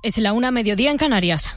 Es la 1:00 en Canarias.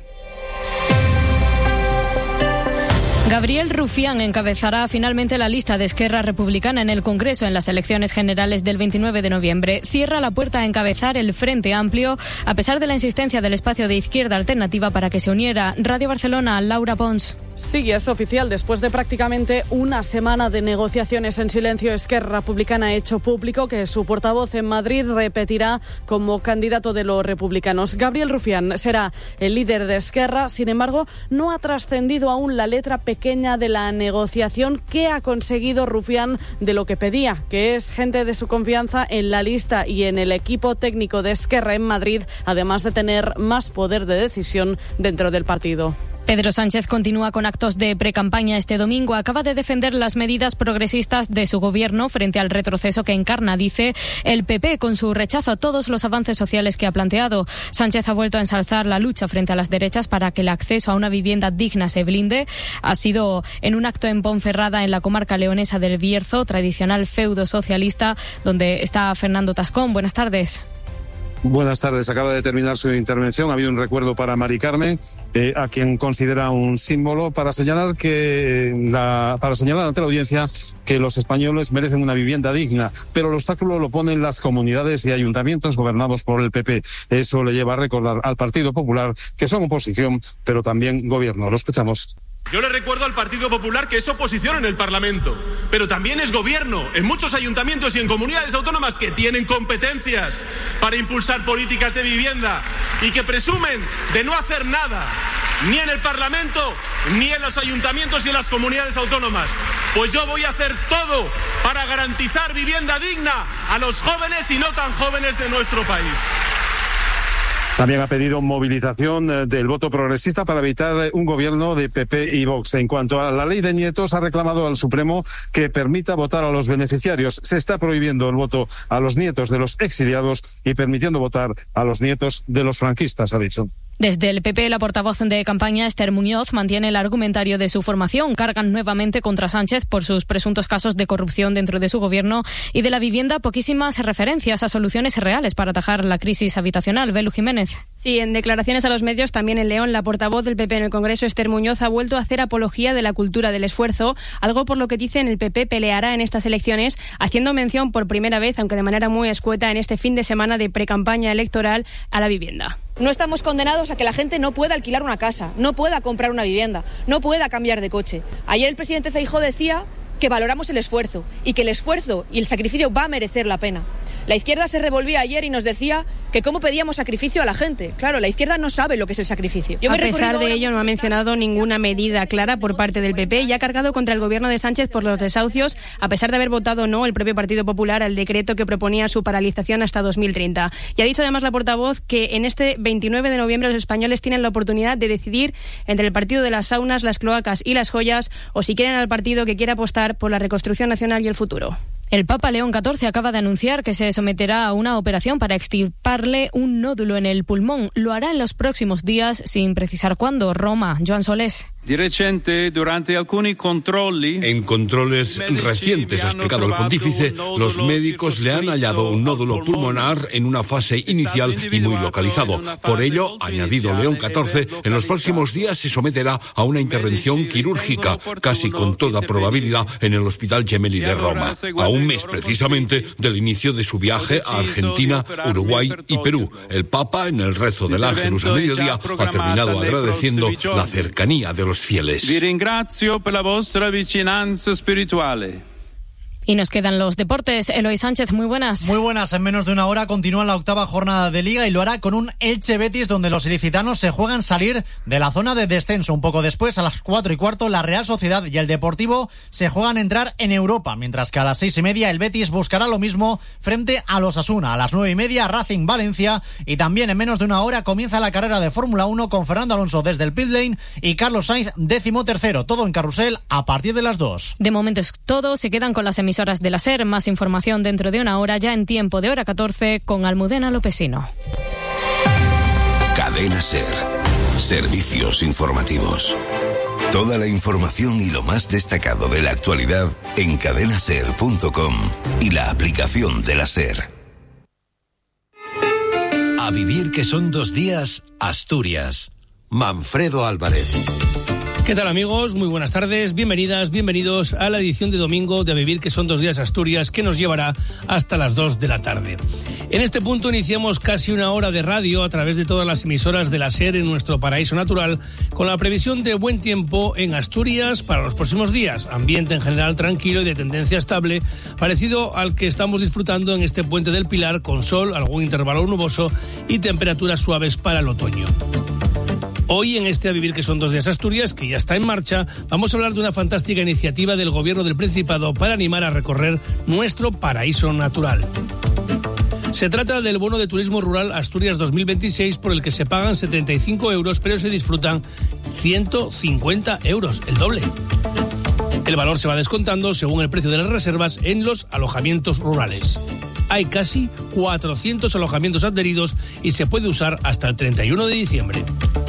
Gabriel Rufián encabezará finalmente la lista de Esquerra Republicana en el Congreso en las elecciones generales del 29 de noviembre. Cierra la puerta a encabezar el Frente Amplio, a pesar de la insistencia del espacio de Izquierda Alternativa para que se uniera. Radio Barcelona, Laura Pons. Sí, es oficial. Después de prácticamente una semana de negociaciones en silencio, Esquerra Republicana ha hecho público que su portavoz en Madrid repetirá como candidato de los republicanos. Gabriel Rufián será el líder de Esquerra. Sin embargo, no ha trascendido aún la letra pequeña de la negociación que ha conseguido Rufián de lo que pedía, que es gente de su confianza en la lista y en el equipo técnico de Esquerra en Madrid, además de tener más poder de decisión dentro del partido. Pedro Sánchez continúa con actos de precampaña este domingo. Acaba de defender las medidas progresistas de su gobierno frente al retroceso que encarna, dice, el PP, con su rechazo a todos los avances sociales que ha planteado. Sánchez ha vuelto a ensalzar la lucha frente a las derechas para que el acceso a una vivienda digna se blinde. Ha sido en un acto en Ponferrada, en la comarca leonesa del Bierzo, tradicional feudo socialista, donde está Fernando Tascón. Buenas tardes. Buenas tardes. Acaba de terminar su intervención. Ha habido un recuerdo para Mari Carmen, a quien considera un símbolo, para señalar ante la audiencia que los españoles merecen una vivienda digna, pero el obstáculo lo ponen las comunidades y ayuntamientos gobernados por el PP. Eso le lleva a recordar al Partido Popular que son oposición, pero también gobierno. Lo escuchamos. Yo le recuerdo al Partido Popular que es oposición en el Parlamento, pero también es gobierno en muchos ayuntamientos y en comunidades autónomas que tienen competencias para impulsar políticas de vivienda y que presumen de no hacer nada, ni en el Parlamento, ni en los ayuntamientos y en las comunidades autónomas. Pues yo voy a hacer todo para garantizar vivienda digna a los jóvenes y no tan jóvenes de nuestro país. También ha pedido movilización del voto progresista para evitar un gobierno de PP y Vox. En cuanto a la ley de nietos, ha reclamado al Supremo que permita votar a los beneficiarios. Se está prohibiendo el voto a los nietos de los exiliados y permitiendo votar a los nietos de los franquistas, ha dicho. Desde el PP, la portavoz de campaña, Esther Muñoz, mantiene el argumentario de su formación. Cargan nuevamente contra Sánchez por sus presuntos casos de corrupción dentro de su gobierno y de la vivienda poquísimas referencias a soluciones reales para atajar la crisis habitacional. Belu Jiménez. Sí, en declaraciones a los medios, también en León, la portavoz del PP en el Congreso, Esther Muñoz, ha vuelto a hacer apología de la cultura del esfuerzo, algo por lo que dicen el PP peleará en estas elecciones, haciendo mención por primera vez, aunque de manera muy escueta, en este fin de semana de precampaña electoral, a la vivienda. No estamos condenados a que la gente no pueda alquilar una casa, no pueda comprar una vivienda, no pueda cambiar de coche. Ayer el presidente Feijóo decía que valoramos el esfuerzo y que el esfuerzo y el sacrificio va a merecer la pena. La izquierda se revolvía ayer y nos decía que cómo pedíamos sacrificio a la gente. Claro, la izquierda no sabe lo que es el sacrificio. A pesar de ello, no ha mencionado ninguna medida clara por parte del PP y ha cargado contra el gobierno de Sánchez por los desahucios, a pesar de haber votado no el propio Partido Popular al decreto que proponía su paralización hasta 2030. Y ha dicho además la portavoz que en este 29 de noviembre los españoles tienen la oportunidad de decidir entre el partido de las saunas, las cloacas y las joyas, o si quieren al partido que quiera apostar por la reconstrucción nacional y el futuro. El Papa León XIV acaba de anunciar que se someterá a una operación para extirparle un nódulo en el pulmón. Lo hará en los próximos días, sin precisar cuándo. Roma, Joan Solés. En controles recientes, ha explicado el pontífice, los médicos le han hallado un nódulo pulmonar en una fase inicial y muy localizado. Por ello, ha añadido León XIV, en los próximos días se someterá a una intervención quirúrgica, casi con toda probabilidad en el Hospital Gemelli de Roma, a un mes precisamente del inicio de su viaje a Argentina, Uruguay y Perú. El Papa, en el rezo del Ángelus a mediodía, ha terminado agradeciendo la cercanía de los fieles. Vi ringrazio per la vostra vicinanza spirituale. Y nos quedan los deportes. Eloy Sánchez, muy buenas. Muy buenas. En menos de una hora continúa la 8ª jornada de Liga y lo hará con un Elche-Betis donde los ilicitanos se juegan salir de la zona de descenso. Un poco después, a las 4:15, la Real Sociedad y el Deportivo se juegan entrar en Europa, mientras que a las 6:30 el Betis buscará lo mismo frente a los Osasuna. A las 9:30 Racing Valencia y también en menos de una hora comienza la carrera de Fórmula 1 con Fernando Alonso desde el pit lane y Carlos Sainz 13º. Todo en carrusel a partir de las 2. De momento es todo. Se quedan con las emisoras de la SER. Más información dentro de una hora, ya en tiempo de hora 14, con Almudena Lopesino. Cadena SER. Servicios informativos. Toda la información y lo más destacado de la actualidad en cadenaser.com y la aplicación de la SER. A vivir que son 2 días, Asturias. Manfredo Álvarez. ¿Qué tal, amigos? Muy buenas tardes, bienvenidas, bienvenidos a la edición de domingo de A Vivir que son 2 días Asturias, que nos llevará hasta las 2 de la tarde. En este punto iniciamos casi una hora de radio a través de todas las emisoras de la SER en nuestro paraíso natural, con la previsión de buen tiempo en Asturias para los próximos días, ambiente en general tranquilo y de tendencia estable, parecido al que estamos disfrutando en este Puente del Pilar, con sol, algún intervalo nuboso y temperaturas suaves para el otoño. Hoy en este A Vivir que son 2 días Asturias, que ya está en marcha, vamos a hablar de una fantástica iniciativa del Gobierno del Principado para animar a recorrer nuestro paraíso natural. Se trata del bono de turismo rural Asturias 2026, por el que se pagan 75 euros, pero se disfrutan 150 euros, el doble. El valor se va descontando según el precio de las reservas en los alojamientos rurales. Hay casi 400 alojamientos adheridos y se puede usar hasta el 31 de diciembre.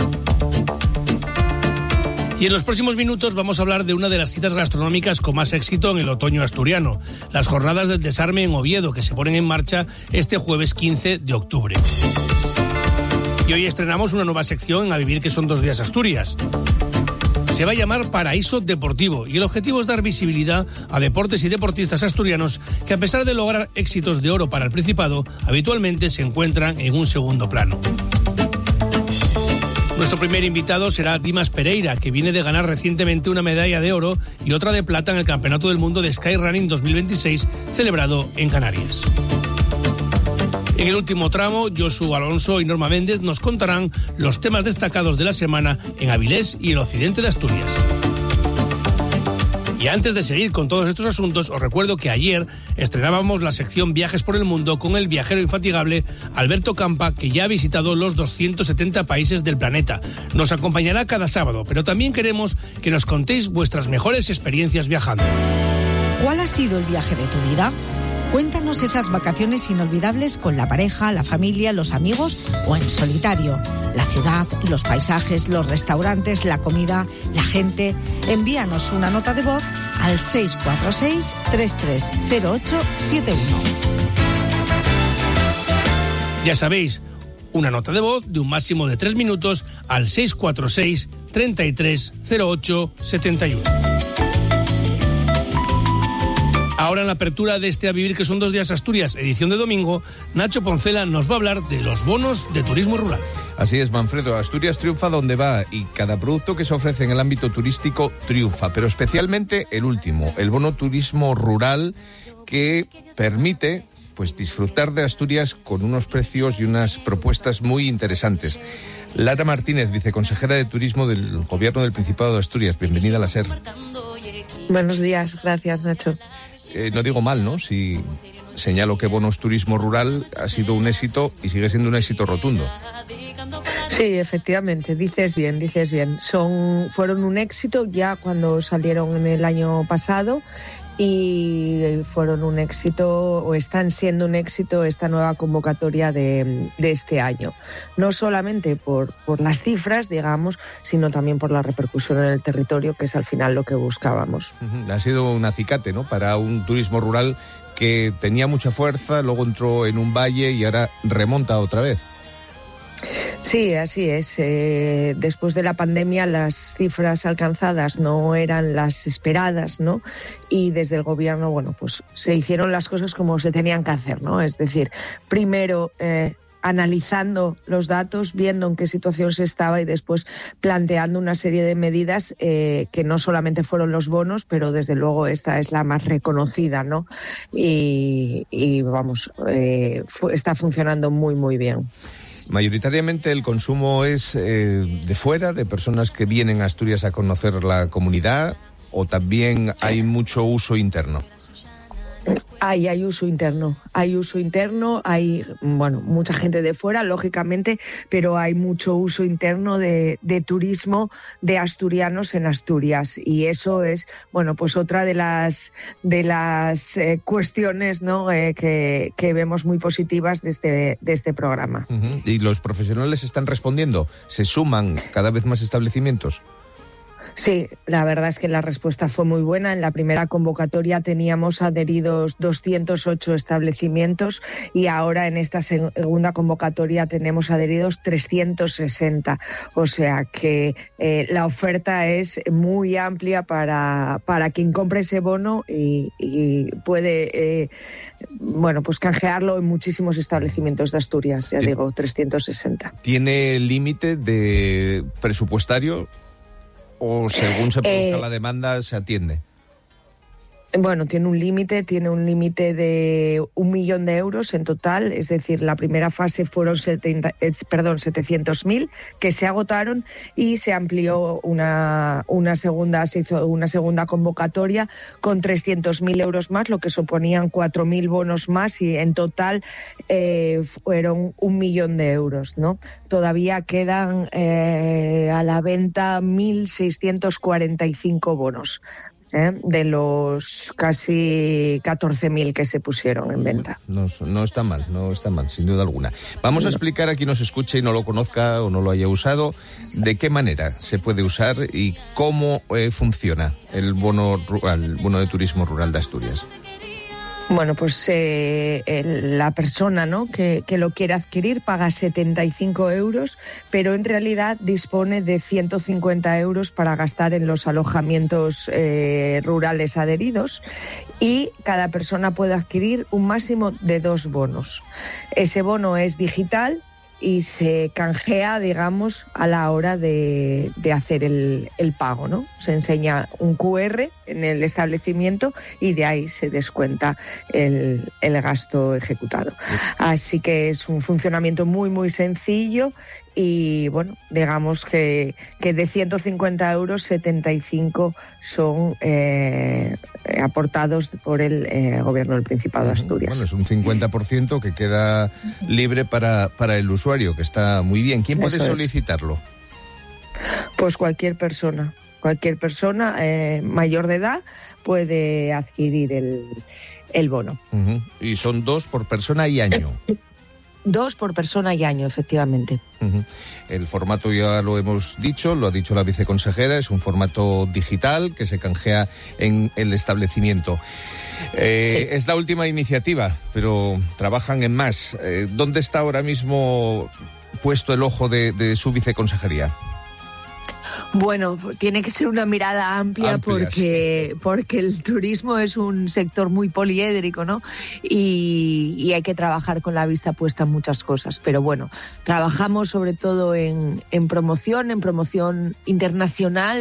Y en los próximos minutos vamos a hablar de una de las citas gastronómicas con más éxito en el otoño asturiano, las Jornadas del Desarme en Oviedo, que se ponen en marcha este jueves 15 de octubre. Y hoy estrenamos una nueva sección en A Vivir que son 2 días Asturias. Se va a llamar Paraíso Deportivo y el objetivo es dar visibilidad a deportes y deportistas asturianos que, a pesar de lograr éxitos de oro para el Principado, habitualmente se encuentran en un segundo plano. Nuestro primer invitado será Dimas Pereira, que viene de ganar recientemente una medalla de oro y otra de plata en el Campeonato del Mundo de Skyrunning 2026, celebrado en Canarias. En el último tramo, Josu Alonso y Norma Méndez nos contarán los temas destacados de la semana en Avilés y el occidente de Asturias. Y antes de seguir con todos estos asuntos, os recuerdo que ayer estrenábamos la sección Viajes por el Mundo con el viajero infatigable Alberto Campa, que ya ha visitado los 270 países del planeta. Nos acompañará cada sábado, pero también queremos que nos contéis vuestras mejores experiencias viajando. ¿Cuál ha sido el viaje de tu vida? Cuéntanos esas vacaciones inolvidables con la pareja, la familia, los amigos o en solitario. La ciudad, los paisajes, los restaurantes, la comida, la gente. Envíanos una nota de voz al 646-330871. Ya sabéis, una nota de voz de un máximo de 3 minutos al 646-330871. Ahora, en la apertura de este A Vivir que son 2 días Asturias, edición de domingo, Nacho Poncela nos va a hablar de los bonos de turismo rural. Así es, Manfredo. Asturias triunfa donde va y cada producto que se ofrece en el ámbito turístico triunfa, pero especialmente el último, el bono turismo rural, que permite disfrutar de Asturias con unos precios y unas propuestas muy interesantes. Lara Martínez, viceconsejera de Turismo del Gobierno del Principado de Asturias. Bienvenida a la SER. Buenos días, gracias, Nacho. No digo mal, ¿no? Si señalo que Bonos Turismo Rural ha sido un éxito y sigue siendo un éxito rotundo. Sí, efectivamente, dices bien. Fueron un éxito ya cuando salieron en el año pasado y fueron un éxito, o están siendo un éxito, esta nueva convocatoria de este año. No solamente por las cifras, digamos, sino también por la repercusión en el territorio, que es al final lo que buscábamos. Ha sido un acicate, ¿no?, para un turismo rural que tenía mucha fuerza, luego entró en un valle y ahora remonta otra vez. Sí, así es. Después de la pandemia las cifras alcanzadas no eran las esperadas, ¿no? Y desde el gobierno, se hicieron las cosas como se tenían que hacer, ¿no? Es decir, primero analizando los datos, viendo en qué situación se estaba y después planteando una serie de medidas que no solamente fueron los bonos, pero desde luego esta es la más reconocida, ¿no? Está funcionando muy, muy bien. Mayoritariamente el consumo es de fuera, de personas que vienen a Asturias a conocer la comunidad, o también hay mucho uso interno. Hay uso interno, hay mucha gente de fuera, lógicamente, pero hay mucho uso interno de turismo de asturianos en Asturias, y eso es otra de las cuestiones, ¿no?, que vemos muy positivas de este programa. ¿Y los profesionales están respondiendo? ¿Se suman cada vez más establecimientos? Sí, la verdad es que la respuesta fue muy buena. En la primera convocatoria teníamos adheridos 208 establecimientos y ahora en esta segunda convocatoria tenemos adheridos 360. O sea que la oferta es muy amplia para quien compre ese bono y puede pues canjearlo en muchísimos establecimientos de Asturias, ya digo, 360. ¿Tiene límite de presupuestario? ¿O según se produzca la demanda se atiende? Bueno, tiene un límite de 1 millón de euros en total, es decir, la primera fase fueron 700.000 que se agotaron y se amplió se hizo una segunda convocatoria con 300.000 euros más, lo que suponían 4.000 bonos más y en total fueron 1 millón de euros, ¿no? Todavía quedan a la venta 1.645 bonos. De los casi 14.000 que se pusieron en venta. No está mal, sin duda alguna. Vamos a explicar a quien nos escuche y no lo conozca o no lo haya usado, de qué manera se puede usar y cómo funciona el bono de turismo rural de Asturias. Bueno, pues la persona, ¿no?, que lo quiere adquirir paga 75 euros, pero en realidad dispone de 150 euros para gastar en los alojamientos rurales adheridos y cada persona puede adquirir un máximo de 2 bonos. Ese bono es digital y se canjea, digamos, a la hora de hacer el pago, ¿no? Se enseña un QR en el establecimiento y de ahí se descuenta el gasto ejecutado. Así que es un funcionamiento muy, muy sencillo y, bueno, digamos que de 150 euros, 75 son aportados por el Gobierno del Principado de Asturias. Bueno, es un 50% que queda libre para el usuario, que está muy bien. ¿Quién puede solicitarlo? Pues cualquier persona mayor de edad puede adquirir el bono. Y son 2 por persona y año. 2 por persona y año, efectivamente. El formato ya lo hemos dicho, lo ha dicho la viceconsejera, es un formato digital que se canjea en el establecimiento. Sí. Es la última iniciativa, pero trabajan en más. ¿Dónde está ahora mismo puesto el ojo de su viceconsejería? Bueno, tiene que ser una mirada amplia porque el turismo es un sector muy poliédrico, ¿no? Y hay que trabajar con la vista puesta en muchas cosas. Pero bueno, trabajamos sobre todo en promoción internacional,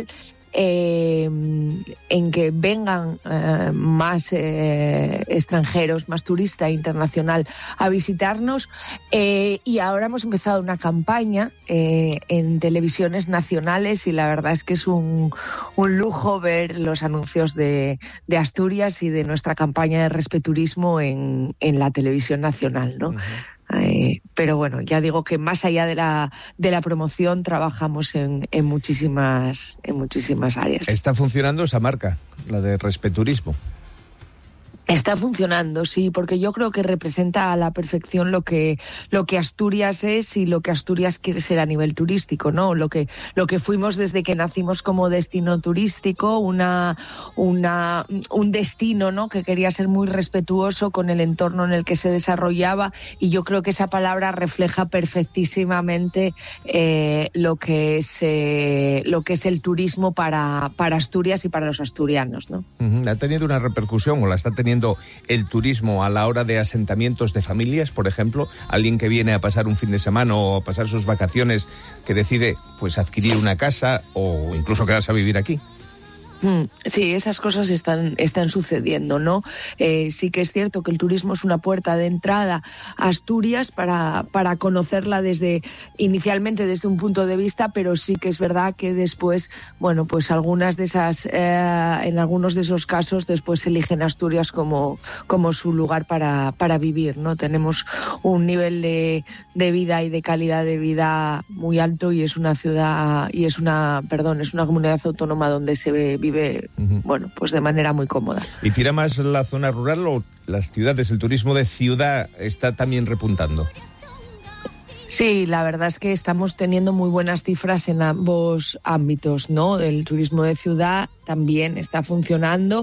en que vengan más extranjeros, más turista internacional a visitarnos y ahora hemos empezado una campaña en televisiones nacionales y la verdad es que es un lujo ver los anuncios de Asturias y de nuestra campaña de Respeturismo en la televisión nacional, ¿no? Pero bueno, ya digo que más allá de la promoción trabajamos en muchísimas áreas. ¿Está funcionando esa marca, la de Respeturismo? Está funcionando, sí, porque yo creo que representa a la perfección lo que Asturias es y lo que Asturias quiere ser a nivel turístico, ¿no? Lo que fuimos desde que nacimos como destino turístico, un destino, ¿no?, que quería ser muy respetuoso con el entorno en el que se desarrollaba, y yo creo que esa palabra refleja perfectísimamente lo que es el turismo para Asturias y para los asturianos, ¿no? ¿Ha tenido una repercusión o la está teniendo el turismo a la hora de asentamientos de familias, por ejemplo? Alguien que viene a pasar un fin de semana o a pasar sus vacaciones, que decide pues adquirir una casa o incluso quedarse a vivir aquí. Sí, esas cosas están sucediendo, ¿no? Sí que es cierto que el turismo es una puerta de entrada a Asturias para conocerla inicialmente desde un punto de vista, pero sí que es verdad que después, bueno, pues algunas de esas, en algunos de esos casos después eligen Asturias como su lugar para vivir, ¿no? Tenemos un nivel de vida y de calidad de vida muy alto y es una ciudad es una comunidad autónoma donde se vive, bueno, pues de manera muy cómoda. ¿Y tira más la zona rural o las ciudades? ¿El turismo de ciudad está también repuntando? Sí, la verdad es que estamos teniendo muy buenas cifras en ambos ámbitos, ¿no? El turismo de ciudad también está funcionando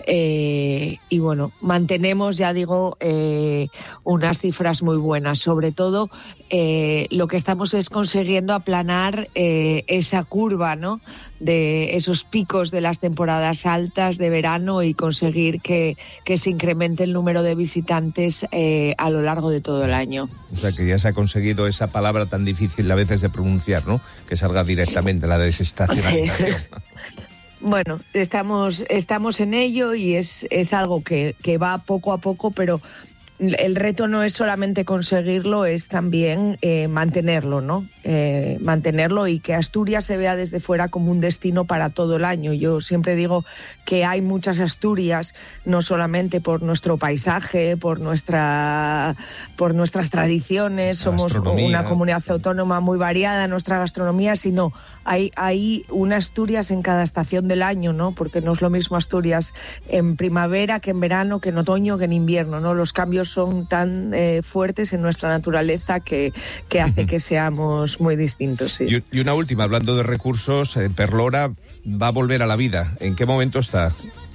y bueno, mantenemos, ya digo, unas cifras muy buenas. Sobre todo, lo que estamos es consiguiendo aplanar esa curva, ¿no? De esos picos de las temporadas altas de verano y conseguir que se incremente el número de visitantes a lo largo de todo el año. O sea, que ya se ha conseguido esa palabra tan difícil a veces de pronunciar, ¿no? Que salga directamente, la desestacionalización. Sí. Bueno, estamos en ello y es algo que va poco a poco, pero el reto no es solamente conseguirlo, es también mantenerlo, ¿no? Mantenerlo y que Asturias se vea desde fuera como un destino para todo el año. Yo siempre digo que hay muchas Asturias, no solamente por nuestro paisaje, por nuestras tradiciones, somos una comunidad autónoma muy variada en nuestra gastronomía, sino hay una Asturias en cada estación del año, ¿no? Porque no es lo mismo Asturias en primavera que en verano, que en otoño, que en invierno, ¿no? Los cambios son tan fuertes en nuestra naturaleza que hace que seamos muy distintos. Sí. Y una última, hablando de recursos, Perlora va a volver a la vida. ¿En qué momento está?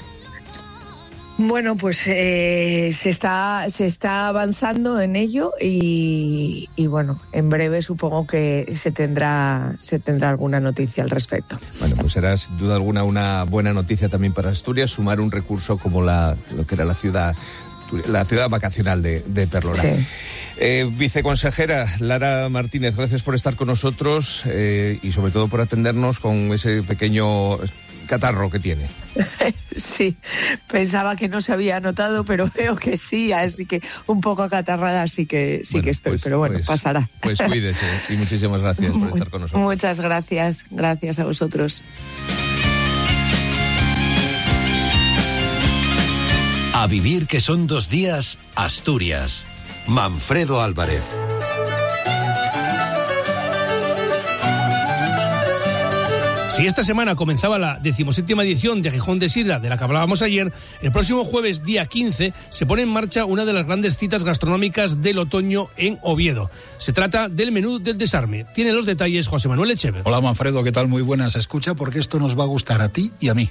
Bueno, pues se está avanzando en ello y bueno, en breve supongo que se tendrá alguna noticia al respecto. Bueno, pues será sin duda alguna una buena noticia también para Asturias, sumar un recurso como lo que era la ciudad vacacional de Perlora. Sí. Viceconsejera Lara Martínez, gracias por estar con nosotros y sobre todo por atendernos con ese pequeño catarro que tiene. Sí, pensaba que no se había notado, pero veo que sí, así que un poco acatarrada sí que estoy, pues, pero bueno, pasará. Pues cuídese y muchísimas gracias por estar con nosotros. Muchas gracias a vosotros. A vivir que son 2 días, Asturias. Manfredo Álvarez. Si esta semana comenzaba la 17ª edición de Gijón de Sidra, de la que hablábamos ayer, el próximo jueves, día 15, se pone en marcha una de las grandes citas gastronómicas del otoño en Oviedo. Se trata del menú del desarme. Tiene los detalles José Manuel Echever. Hola Manfredo, ¿qué tal? Muy buenas. Escucha, porque esto nos va a gustar a ti y a mí.